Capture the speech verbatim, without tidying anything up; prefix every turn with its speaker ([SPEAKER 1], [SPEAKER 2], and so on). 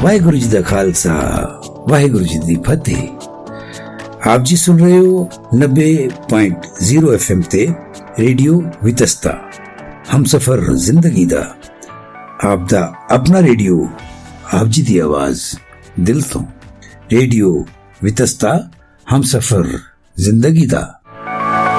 [SPEAKER 1] ਵਾਹਿਗੁਰੂ ਜੀ ਦਾ ਖਾਲਸਾ, ਵਾਹਿਗੁਰੂ ਜੀ ਦੀ ਫਤਿਹ। ਆਪ ਜੀ ਸੁਣ ਰਹੇ ਹੋ ਨੱਬੇ ਪੁਆਇੰਟ ਜ਼ੀਰੋ ਐਫ ਐਮ ਤੇ ਰੇਡੀਓ ਵਿਤਸਤਾ, ਹਮਸਫਰ ਜ਼ਿੰਦਗੀ ਦਾ, ਆਪ ਦਾ ਆਪਣਾ ਰੇਡੀਓ, ਆਪ ਜੀ ਦੀ ਆਵਾਜ਼ ਦਿਲ ਤੋਂ। ਰੇਡੀਓ ਵਿਤਸਤਾ, ਹਮਸਫਰ ਜ਼ਿੰਦਗੀ ਦਾ।